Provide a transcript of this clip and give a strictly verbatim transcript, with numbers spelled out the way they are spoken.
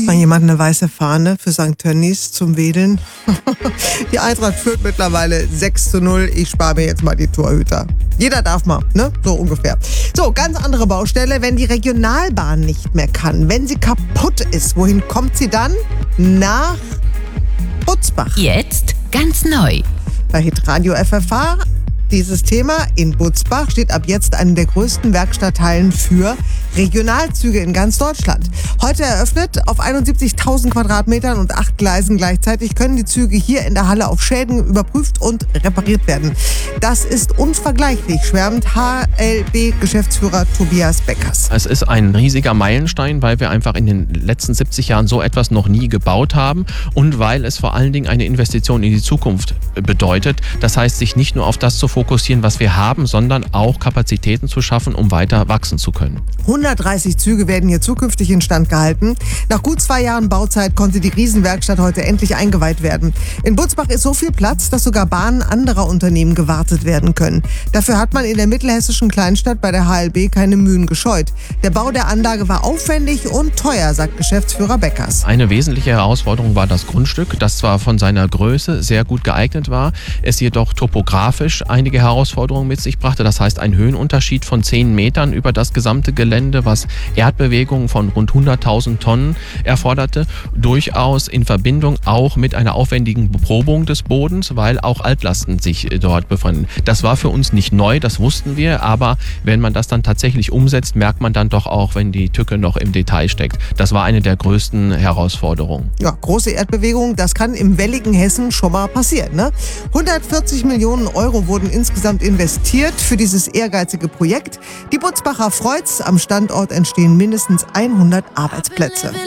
mal jemand eine weiße Fahne für Sankt Tönnies zum Wedeln? Die Eintracht führt mittlerweile sechs zu null. Ich spare mir jetzt mal die Torhüter. Jeder darf mal, ne? So ungefähr. So, ganz andere Baustelle. Wenn die Regionalbahn nicht mehr kann, wenn sie kaputt ist, wohin kommt sie dann? Nach Butzbach. Jetzt ganz neu. Bei Hitradio F F H. Dieses Thema in Butzbach steht ab jetzt eine der größten Werkstatthallen für Regionalzüge in ganz Deutschland. Heute eröffnet, auf einundsiebzigtausend Quadratmetern und acht Gleisen gleichzeitig können die Züge hier in der Halle auf Schäden überprüft und repariert werden. Das ist unvergleichlich, schwärmt H L B-Geschäftsführer Tobias Beckers. Es ist ein riesiger Meilenstein, weil wir einfach in den letzten siebzig Jahren so etwas noch nie gebaut haben und weil es vor allen Dingen eine Investition in die Zukunft bedeutet. Das heißt, sich nicht nur auf das zu fokussieren, was wir haben, sondern auch Kapazitäten zu schaffen, um weiter wachsen zu können. hundertdreißig Züge werden hier zukünftig instand gehalten. Nach gut zwei Jahren Bauzeit konnte die Riesenwerkstatt heute endlich eingeweiht werden. In Butzbach ist so viel Platz, dass sogar Bahnen anderer Unternehmen gewartet werden können. Dafür hat man in der mittelhessischen Kleinstadt bei der H L B keine Mühen gescheut. Der Bau der Anlage war aufwendig und teuer, sagt Geschäftsführer Beckers. Eine wesentliche Herausforderung war das Grundstück, das zwar von seiner Größe sehr gut geeignet war, es jedoch topografisch einige Herausforderungen mit sich brachte. Das heißt, ein Höhenunterschied von zehn Metern über das gesamte Gelände, was Erdbewegungen von rund hunderttausend Tonnen erforderte, durchaus in Verbindung auch mit einer aufwendigen Beprobung des Bodens, weil auch Altlasten sich dort befanden. Das war für uns nicht neu, das wussten wir, aber wenn man das dann tatsächlich umsetzt, merkt man dann doch auch, wenn die Tücke noch im Detail steckt. Das war eine der größten Herausforderungen. Ja, große Erdbewegungen, das kann im welligen Hessen schon mal passieren, ne? hundertvierzig Millionen Euro wurden insgesamt investiert für dieses ehrgeizige Projekt. Die Butzbacher freut's, am Standort entstehen mindestens hundert Arbeitsplätze.